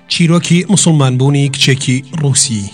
چیرۆکی مسلمان بوونی کچێکی ڕووسی.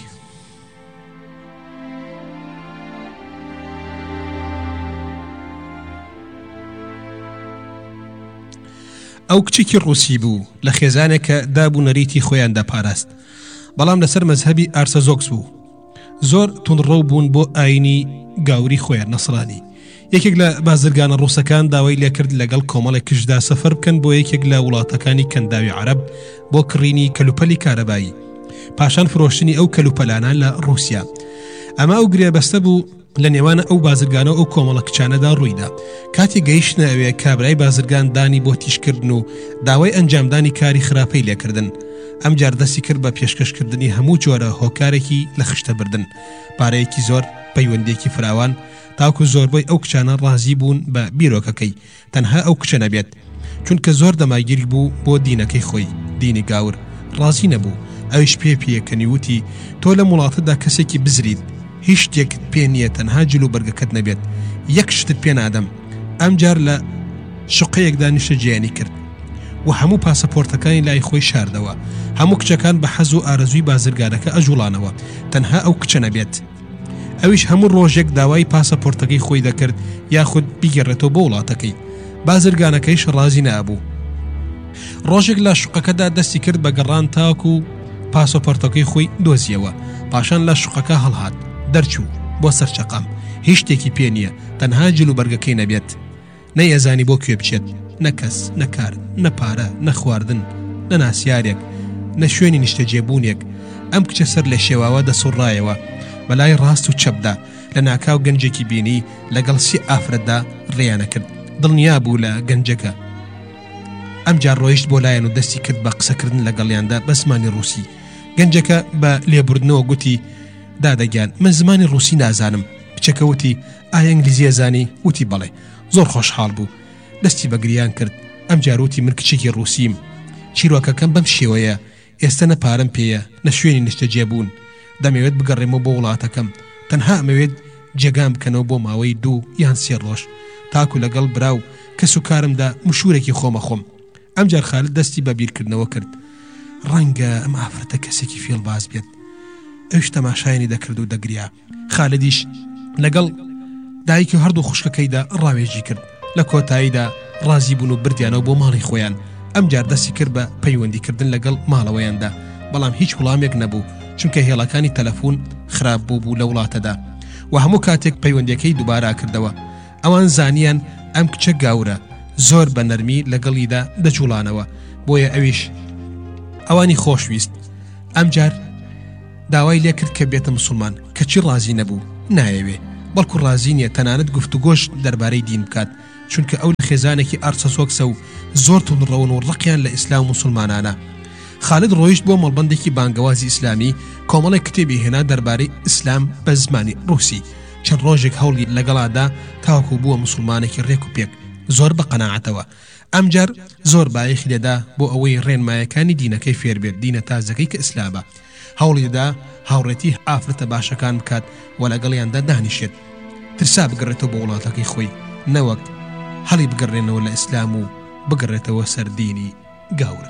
ئەو کچێکی ڕووسی بوو لە خێزانێکە دابوو نەریتی خۆیان دەپاراست، بەڵام لەسەر مەزهەبی ئارسەزۆکس بوو. زۆر تونڕەو بوون بۆ ئاینی گاوری خۆیان نەسڕانی. یەکێک لە بازرگانە ڕووسەکان داوای لێکرد لەگەڵ کۆمەڵێکیشدا سەفەر بکەن بۆ یەکێک لە وڵاتەکانی کەنداوی عەرەب بۆ کڕینی کەلوپەلی کارەبایی، پاشان فرۆشتنی ئەو کەلوپەلانە لە ڕووسیا. ئەمە ئەو گرێبەستە بوو لە نێوانە ئەو بازرگانە و ئەو کۆمەڵە کچانەدا ڕوویدا. کاتی گەیشتنە ئەوێ کابرای بازرگان دانی بۆ تیشکردن و داوای ئەنجامدانی کاری خراپەی لێکردن. ئەم جار دەستی کرد بە پێشکەشکردنی هەموو جۆرە هۆکارێکی لە خشتە بردن، پارەیەکی زۆر، پەیوەندێکی فراوان، تاوکو زۆربەی ئەو کچانە ڕازی بوون بە بیرۆکەکەی تەنها ئەو کچە نەبێت، چونکە زۆر دەماگیری بوو بۆ دینەکەی خۆی، دینی گاور. ڕازی نەبوو. ئەویش پێکەنی وتی تۆ لە وڵاتەدا کەسێکی بزریت، هیچ شتێکت پێ نییە تەنها جلو بەرگەکەت نەبێت، یەک شتت پێ نادەم. ئەم جار لە شقەیەکدا نیشە جیانی کرد و هەموو پاسەپۆرتەکانی لای خۆی شاردەوە. هەموو کچەکان بە حەز و ئارەزووی بازرگانەکە ئەجوڵانەوە، تەنها ئەو کچە نەبێت. ئەویش هەموو ڕۆژێک داوای پاسەپۆرتەکەی خۆی دەکرد یاخود بیگەڕێتەوە بۆ وڵاتەکەی. بازرگانەکەیش ڕازی نەبوو. ڕۆژێک لە شقەکەدا دەستی کرد بە گەڕان تاکو پاسەپۆرتەکەی خۆی دۆزیەوە، پاشان لە شقەکە هەڵهات، دەرچوو بۆ سەرچەقام. هیچ شتێکی پێ نییە تەنها جلو بەرگەکەی نەبێت. نەیەزانی بۆ کوێ بچێت، نەکەس، نەکار، نەپارە، نەخواردن، نەناسیارێک، نە شوێنی نیشتەجێبوونێک. ئەم کچە سەر لە شێواوە دەسوڕایەوە بەلای ڕاست و چەپدا. لە ناکاو گەنجێکی بینی لەگەڵ سی ئافرەتدا ڕێیانە کرد. دڵنیا بوو لە گەنجەکە. ئەم جار ڕۆیشت بۆ لایەن و دەستی کرد بە قسەکردن لەگەڵیاندا بە زمانی ڕووسی. گەنجەکە بە لێبوردنەوە گوتی دادەگیان، من زمانی ڕووسی نازانم. کچەکە وتی ئایا ئینگلیزی زانی؟ وتی بەڵێ. زۆر خۆشحاڵ بوو، دەستی بەگریان کرد. ئەم جار وتی من کچێکی ڕووسیم، چیرۆکەکەم بەم شێوەیە، ئێستا نە پارەم پێیە نە شوێنی نیشتەجێبوون، دەمەوێت بگەڕێمەوە بۆ وڵاتەکەم، تەنها ئەمەوێت جێگام بکەنەوە بۆ ماوەی 2 یان 3 ڕۆژ، تاکو لەگەڵ براو کەس و کارمدا مشورێکی خۆمە خۆم. ئەم جار خالد دەستی بە بیرکردنەوە کرد. ڕەنگە ئەم ئافرەتە کەسێکی فێڵباز بێت. ئەوش تەماشایانی دەکرد و دەگریا. خالدیش لەگەڵ دایکی هەردوو خوشکەکەیدا ڕاوێژی کرد. لە کۆتاییدا ڕازی بوون و بردیانەوە بۆ ماڵی خۆیان. ئەم جار دەستی کرد بە پەیوەندیکردن لەگەڵ ماڵەوەیاندا، بەڵام هیچ وەڵامێک نەبوو، چونکە هێڵەکانی تەلەفۆن خراپ بوو لە وڵاتەدا و هەموو کاتێک پەیوەندیەکەی دووبارە کردەوە. ئەوان زانیان ئەم کچە گاورە، زۆر بە نەرمی لەگەڵیدا دەجوڵانەوە، بۆیە ئەویش ئەوانی خۆشویست. ئەم جار داوای لێکرد کە بێتە مسلمان، کەچی ڕازی نەبوو، نایەوێ، بەڵکو ڕازی نییە تەنانەت گفتوگۆش دەربارەی دین بکات، چونکە ئەو لە خێزانێکی ئارسەسۆکسە و زۆر تونڕەون و ڕقیان لە ئیسلام و مسلمانانە. خالد ڕۆیشت بۆ مەڵبەندێکی بانگەوازی ئیسلامی، کۆمەڵێک کتێبی هێنا دەربارەی ئیسلام بە زمانی ڕووسی. چەند ڕۆژێک هەوڵی لەگەڵادا تاوەکو بووە مسلمانێکی ڕێک و پێک، زۆر بە قەناعەتەوە. ئەم جار زۆر بایەخی لێدا بۆ ئەوەی ڕێنمایەکانی دینەکەی فێر بێت، دینە تازەکەی کە ئیسلامە. هەوڵی دەدا هاوڕێتی ئافرەتە باشەکان بکات و لەگەڵیاندا دانیشێت، ترسا بگەڕێتەوە بۆ وڵاتەکەی خۆی، نەوەک هەڵی بگەڕێنەوە لە ئیسلام و بگەڕێتەوە سەر دینی گاور.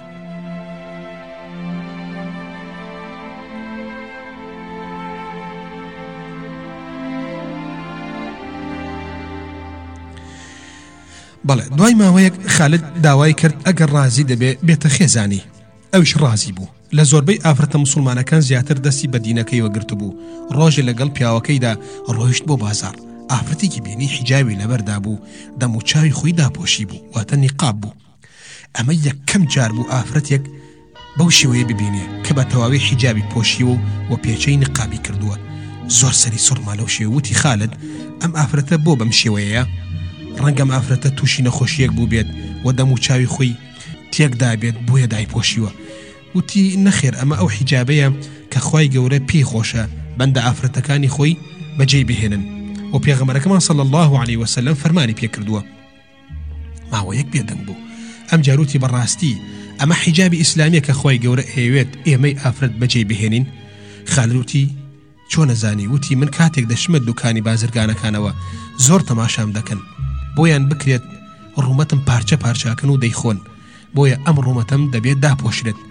بەڵێ، دوای ماوەیەک خالد داوای کرد ئەگەر ڕازی دەبێ بێتە خێزانی. ئەوش ڕازی بوو. لە زۆربەی ئافرەتە مسلمانەکان زیاتر دەستی بە دینەکەی وەگرت بوو. ڕۆژێ لەگەڵ پیاوەکەیدا ڕۆیشت بۆ بازار. ئافرەتێکی بینی حیجابی لەبەردا بوو، دەموچاوی خۆی داپۆشی بوو، واتە نیقاب بوو. ئەمە یەکەم جار بوو ئافرەتێک بەو شێوەیە ببینێ کە بە تەواوی حیجابی پۆشیوە و پێچەی نقابی کردووە. زۆر سەری سوڕما لەو شێوەتی خالد ئەم ئافرەتە بۆ بەم شێوەیە ڕەنگەم ئافرەتە تووشی نەخۆشیەک بوو بێت و دەموچاوی خۆی تێکدا بێت بۆیە دایپۆشیوە. وتی نەخێر، ئەمە ئەو حیجابەیە کە خوای گەورە پێی خۆشە بەندە ئافرەتەکانی خۆی بەجێی بهێنن و پێغەمبەرەکەمان صلی الله علیه وسلم فەرمانی پێ کردووە. ماوەیەک بێدەنگ بوو. ئەم جاروتی بەڕاستی ئەمە حیجابی ئیسلامیە کە خوای گەورە ئەوێت ئێمەی ئافرەت بەجێی بهێنین؟ خالوتی چۆن نەزانی؟ وتی من کاتێک دەشمە دوکانی بازرگانەکانەوە زۆر تەماشام دەکەن، بۆیان بکرێت ڕوومەتم پارچە پارچاکن و دەیخۆن، بۆیە ئەم ڕوومەتم دەبێت داپۆشرێت،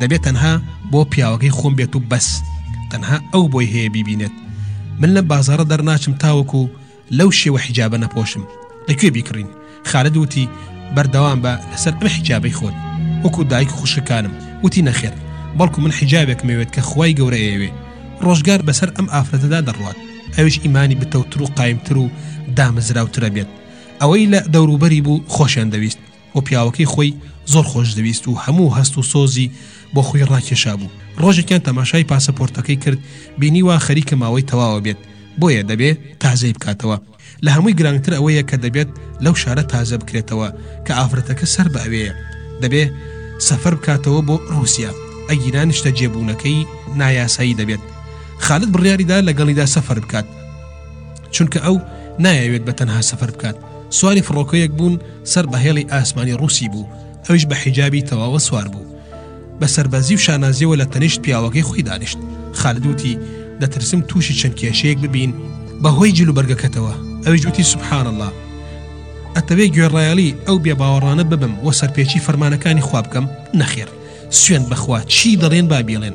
دەبێت تەنها بۆ پیاوەکەی خۆم بێت و بەس تەنها ئەو بۆی هەیە بیبینێت من لە بازاڕە دەرناچم تاوەکو لەو شێوە حیجابە نەپۆشم لەکوێ بیکڕین خالد وتی بەردەوام بە لەسەر ئەم حیجابەی خۆت وەکو دایک خوشکانم وتی نەخێر بەڵکو من حیجابێک مەوێت کە خوای گەورە ئێوێ ڕۆژگار بەسەر ئەم ئافرەتەدا دەڕوات ئەویش ئیمانی بتەوتر و قایمتر و دامەزراوترە بێت ئەوەی لە دەوروبەری بوو خۆشیان دەویست و پیاوەکەی خۆی زۆر خۆش دەویست و هەموو هەست و سۆزی بۆ خۆی ڕاکێشا بوو ڕۆژێکیان تەماشای پاسەپۆرتەکەی کرد بینی وا خەریکە ماوەی تەواوە بێت بۆیە دەبێت تازەی بکاتەوە لە هەمووی گرانتر ئەوەیە کە دەبێت لەو شارە تازە بکرێتەوە کە ئافرەتەکە سەر بە ئەوەیە دەبێت سەفەر بکاتەوە بۆ رووسیا ئەگیران شتە جێبوونەکەی نایاسایی دەبێت خالد بڕیاریدا لەگەڵیدا سەفەر بکات چونکە ئەو نایەوێت بە تەنها سەفەر بکات سواری فڕۆکەیەک بوون سەر بەهێڵی ئاسمانی ڕووسی بوو ئەویش بە حیجابی تەواوە سوار بوو بە سەربەزی و شانازیەوە لە تەنیشت پیاوەکەی خۆی دانیشت خالد وتی دەترسم تووشی چەند کێشەیەک ببین بەهۆی جلو بەرگەکەتەوە ئەویش وتی سوبحان الله ئەتەوێ گوێڕایەڵی ئەو بێباوەڕانە ببم و سەرپێچی فەرمانەکانی خوا بکەم نەخێر سوێن بەخوا چی دەڵێن با بێڵێن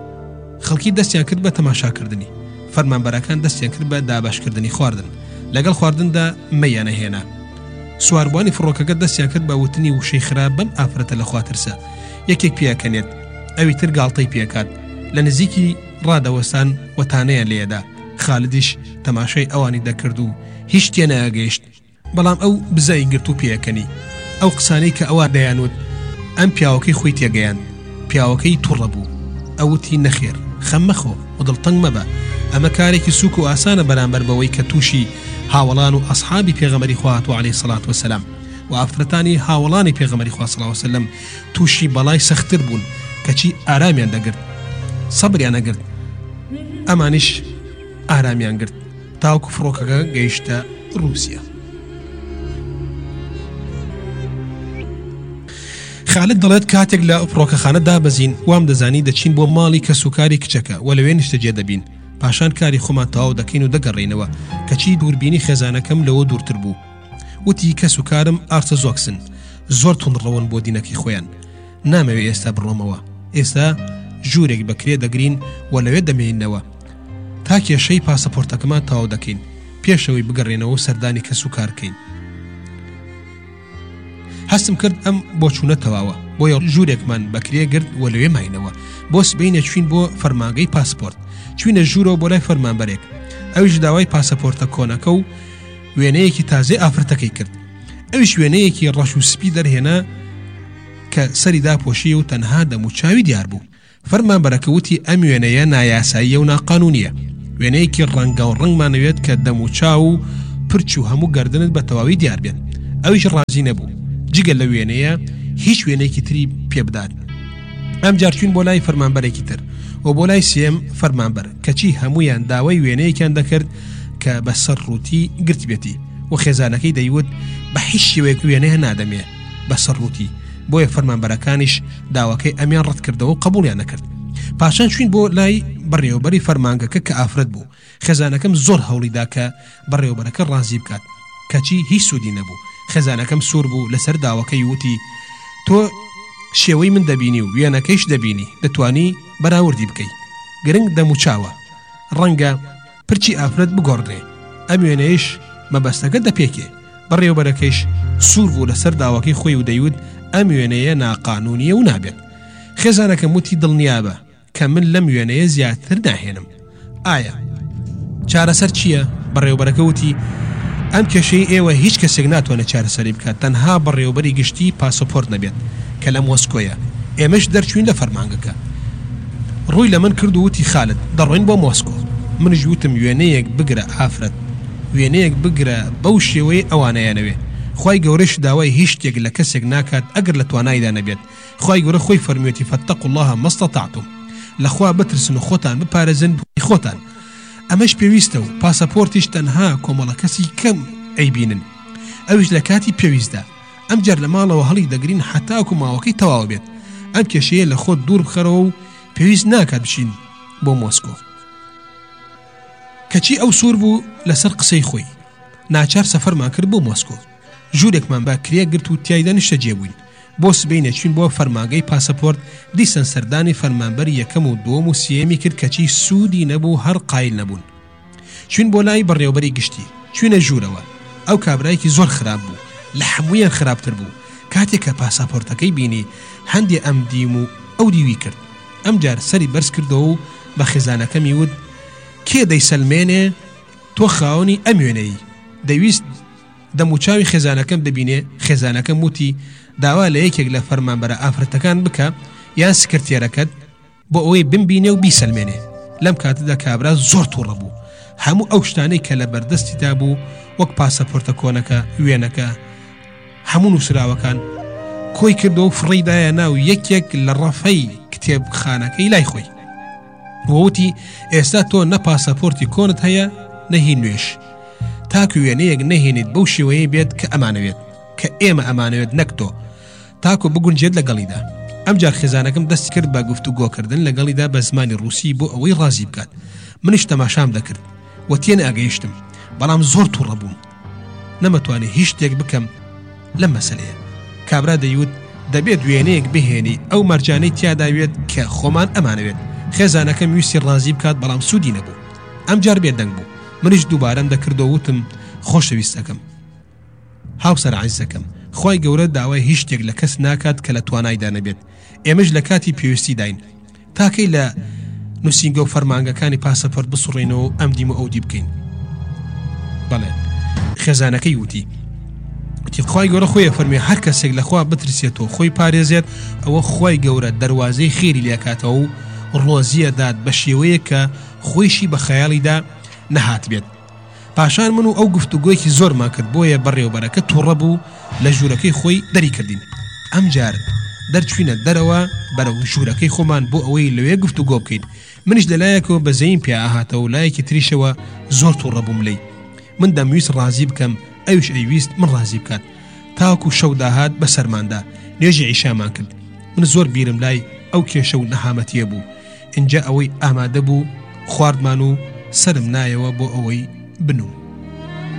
خەڵکی دەستیان کرد بە تەماشاکردنی فەرمانبەرەکان دەستیان کرد بە داباشکردنی خواردن لەگەڵ خواردندا مەیانە هێنا سواربوانی فڕۆکەکە دەستیان کرد بە وتنی وشەی خراپ بەم ئافرەتە لە خواترسە یەکێک پیاکەنێت ئەوی تر گاڵتەی پێکات لە نزیکی ڕادەوەستان وەتانەیە لێدا خالدیش تەماشای ئەوانی دەکرد و هیچ تێنەگەیشت بەڵام ئەو بزای گرت و پێکەنی ئەو قسانەی کە ئەوە دەیانوت ئەم پیاوەکەی خۆی تێگەیان پیاوەکەی تووڕە بوو ئەوتی نەخێر خەممەخۆ و دڵتەنگ مەبە ئەمە کارێکی سووک و ئاسانە بەرامبەر بەوەی کە تووشی هاوڵان و ئەسحابی پێغەمبەری خوا و عەلەیهی سەڵات وەسەلام و ئافرەتانی هاوڵانی پێغەمبەری خوا صلی الله علیه وسلم تووشی بەڵای سەختتر بوون کەچی ئارامیان دەگرت سەبریان نەگرت ئەمانیش ئارامیان گرت تاوەکو فڕۆکەکە گەیشتە رووسیا خالد دەڵێت کاتێک لە فڕۆکەخانە دابەزین وام دەزانی دەچین بۆ ماڵی کە سوکاری کچەکە و لەوێ نیشتەجێ دەبین پاشان کاری خۆمان تەواو دەکەین و دەگەڕێنەوە کەچی دووربینی خێزانەکەم لەوە دوورتر بوو وتی کە سوکارم ئارچە زۆکسن زۆر تونڕەون بۆ دینەکەی خۆیان نامەوێت ئێستا بڕۆمەوە ئێستا ژوورێک بەکرێ دەگرین و لەوێ دەمێنینەوە تا کێشەی پاسەپۆرتەکەمان تەواو دەکەین پێشەوەی بگەڕێنەوە سەردانی کە سوکارکەین هەستم کرد ئەم بۆ چوونە تەواوە بۆیە ژوورێکمان بەکرێ گرت و لەوێ ماینەوە بۆ سبەینە چوین بۆ فەرمانگەی پاسپۆرت چوینە ژوورەوە بۆ لای فەرمانبەرێک ئەویش داوای پاسەپۆرتە کۆنەکە و وێنەیەکی تازەی ئافرەتەکەی کرد ئەویش وێنەیەکی ڕەش و سپی دەرهێنا کە سەری داپۆشی و تەنها دەموچاوی دیار بوو فەرمانبەرەکە وتی ئەم وێنەیە نایاساییە و ناقانونیە وێنەیەکی ڕەنگە و ڕەنگمانەوێت کە دەموچاو و پرچ و هەموو گەردنت بە تەواوی دیار بێت ئەویش ڕازی نەبوو جگە لە وێنەیە هیچ وێنەیەکی تری پێ بدات ئەم جار چوین بۆ لای فەرمانبەرێکی تر و بۆ لای سێم فەرمانبەر کەچی هەمویان داوای وێنەیەکیان دەکرد کە بە سەر ڕووتی گرت بێتی و خێزانەکەی دەیوت بە هیچ شێوەیەک وێنەیە نادەمێ بە سەر ڕووتی بۆیە فەرمانبەرەکانیش داواکەی ئەمیان ڕەت کردەوە و قبوڵیان نەکرد پاشان چوین بۆ لای بەڕێوەبەری فەرمانگەکە کە ئافرەت بوو خێزانەکەم زۆر هەوڵیدا کە بەڕێوەبەرەکە ڕازی بکات کەچی هیچ سوودی نەبوو خێزانەکەم سوور بوو لەسەر داواکەی وتی تۆ شێوەی من دەبینی و وێنەکەیش دەبینی دەتوانی بەراوردی بکەیت گرنگ دەموچاوە ڕەنگە پرچی ئافرەت بگۆڕێ ئەم وێنەیەش مەبەستەکە دەپێکێ بەڕێوەبەرەکەیش سوور بوو لەسەر داواکەی خۆی و دەیوت ئەم وێنەیە ناقانونیە و نابێت خێزانەکەم وتی دڵنیابە کە من لەم وێنەیە زیاتر ناهێنم ئایا چارەسەر چییە؟ بەڕێوەبەرەکە وتی ئەم کێشەی ئێوە هیچ کەسێک ناتوانێت چارەسەری بکات تەنها بەڕێوەبەری گشتی پاسپۆرت نەبێت کە لە مۆسکۆیە ئێمەش دەرچوین لە فەرمانگەکە ڕووی لە من کرد و وتی خالد دەڕۆین بۆ مۆسکۆ منش وتم وێنەیەک بگرە ئافرەت وێنەیەک بگرە بەو شێوەی ئەوانەیانەوێ خوای گەورەش داوای هیچ شتێک لە کەسێک ناکات ئەگەر لە توانایدا نەبێت خوای گەورە خۆی فەرموویەتی فەتەقوا الله ما استطعتم لەخوا بترسن و خۆتان بپارێزن خۆتان ئەمەش پێویستە و پاسەپۆرتیش تەنها کۆمەڵە کەسی کەم ئەیبینن ئەویش لە کاتی پێویستدا ئەم جار لە ماڵەوە هەڵی دەگرین حتاکو ماوەکەی تەواو بێت ئەم کێشەیە لە خۆت دوور بخەرەوە و پێویست ناکات بشین بۆ مۆسکۆ کەچی ئەو سوور بوو لەسەر قسەی خۆی ناچار سەفەرمان کرد بۆ مۆسکۆ ژوورێکمان با کرێ گرت و تیایدا نیشتە جێبووین بۆ سبەی نەچوین بۆ فەرمانگەی پاسەپۆرت دیسان سەردانی فەرمانبەر یەکەم و دووەم و سێمی کرد کەچی سوودی نەبوو هەر قایل نەبوون چوین بۆ لای بەڕێوەبەری گشتی چوینە ژوورەوە ئەو کابرایەکی زۆر خراپ بوو لە هەموویان خراپتر بوو کاتێک کە پاسەپۆرتەکەی بینی هەندێ ئەم دیم و ئەو دیوی کرد ئەم جار سەری بەرز کردەوە و بە خێزانەکەمی وت کێ دەیسەلمێنێ تۆ خاوەنی ئەم وێنەی دەویست دەموچاوی خێزانەکەم دەبینێ خێزانەکەم وتی داوا لە یەکێک لە فەرمانبەرە ئافرەتەکان بکە یان سکرتێرەکەت بۆ ئەوەی بمبینێ و بیسەلمێنێ لەم کاتەدا کابرا زۆر تووڕە بوو هەموو ئەو شتانەی کە لە بەردەستیدا بوو وەک پاسەپۆرتە کۆنەکە وێنەکە هەموو نووسراوەکان کۆی کردەوە فڕیدایە ناو یەکێک لە ڕەفەی کتێبخانەکەی لای خۆی ووتی ئێستا تۆ نە پاسەپۆرتی کۆنت هەیە نەهی نوێش تاکو وێنەیەک نەهێنیت بەو شێوەیە بێت کە ئەمانەوێت کە ئێمە ئەمانەوێت نەک تۆ تاکو بگونجێت لەگەڵیدا ئەمجار خێزانەکەم دەستی کرد بە گفتوگۆکردن لەگەڵیدا بە زمانی ڕووسی بۆ ئەوەی ڕازی بکات منیش تەماشام دەکرد و تێنە ئاگەیشتم بەڵام زۆر تووڕە بووم نەمەتوانێت هیچ شتێک بکەم لەم مەسەلەیە کابرا دەیوت دەبێت وێنەیەک بهێنی ئەو مەرجانەی تیاداوێت کە خۆمان ئەمانەوێت خێزانەکەم ویستی ڕازی بکات بەڵام سوودی نەبوو ئەمجار بێدەنگ بوو منیش دووبارەم دەکردەوە وتم خۆشەویستەکەم هاوسەر عیزەکەم خوای گەورە داوای هیچ شتێک لە کەس ناکات کە لە توانایدا نەبێت ئێمەش لە کاتی پێویستی داین تاکەی لە نووسینگە و فەرمانگەکانی پاسەپۆرت بسوڕێنەوە ئەم دیم و ئەو دی بکەین بەڵێ خێزانەکەی وتی خوای گەورە خۆیە فەرمێ هەر کەسێک لەخوا بترسێتەوە خۆی پارێزێت ئەوە خوای گەورە دەروازەی خێری لێکاتەوە و ڕۆزیە دات بە شێوەیە کە خۆیشی بە خەیاڵیدا نەهات بێت پاشان من و ئەو گفتوگۆیەکی زۆرمان کرد بۆیە بەڕێوەبەرەکە تووڕە بوو لە ژوورەکەی خۆی دەری کردین ئەمجار دەرچوینە دەرەوە بەرەو ژوورەکەی خۆمان بۆ ئەوەی لەوێ گفتوگۆ بکەین منیش لەلایەکەوە بەزەیم پێ ئاهاتەوە لایەکی تریشەوە زۆر تووڕە بووم لێی من دەمویست ڕازی بکەم ئەویش ئەیویست من ڕازی بکات تاوەکو شەو داهات بە سەرماندا نوێژی عیشامان کرد من زۆر بیرم لای ئەو کێشە و نەهامەتیە بوو اینجا ئەوەی ئامادە بوو خواردمان و سرم نایەوە بۆ ئەوەی بنوم